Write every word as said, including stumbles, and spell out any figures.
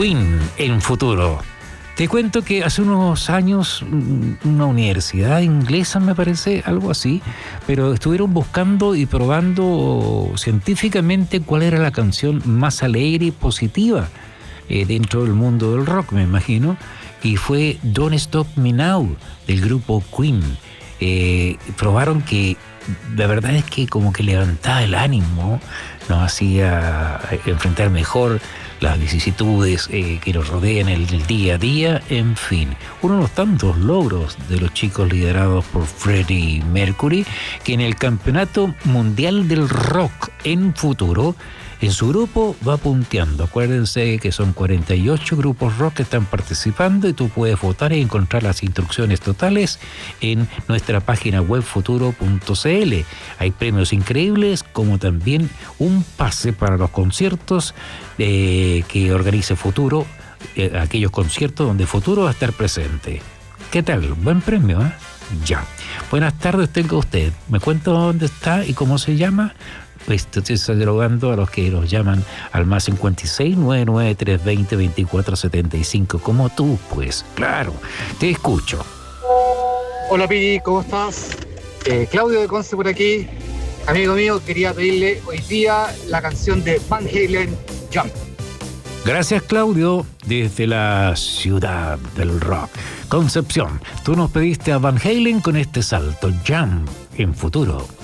Queen en futuro. Te cuento que hace unos años una universidad inglesa, me parece, algo así, pero estuvieron buscando y probando científicamente cuál era la canción más alegre y positiva eh, dentro del mundo del rock, me imagino, y fue Don't Stop Me Now, del grupo Queen. Eh, probaron que la verdad es que como que levantaba el ánimo, nos hacía enfrentar mejor las vicisitudes eh, que nos rodean en el, el día a día, en fin. Uno de los tantos logros de los chicos liderados por Freddie Mercury, que en el Campeonato Mundial del Rock en futuro, en su grupo va punteando. Acuérdense que son cuarenta y ocho grupos rock que están participando y tú puedes votar y encontrar las instrucciones totales en nuestra página web futuro punto c l. Hay premios increíbles, como también un pase para los conciertos eh, que organice Futuro, eh, aquellos conciertos donde Futuro va a estar presente. ¿Qué tal? Buen premio, ¿eh? Ya. Buenas tardes tenga usted. ¿Me cuenta dónde está y cómo se llama? Pues estoy saludando a los que nos llaman al más cincuenta y seis, noventa y nueve, trescientos veinte, veinticuatro setenta y cinco, como tú, pues, claro, te escucho. Hola Piri, ¿cómo estás? Eh, Claudio de Conce por aquí. Amigo mío, quería pedirle hoy día la canción de Van Halen, Jump. Gracias, Claudio, desde la ciudad del rock, Concepción. Tú nos pediste a Van Halen con este salto, Jump, en futuro.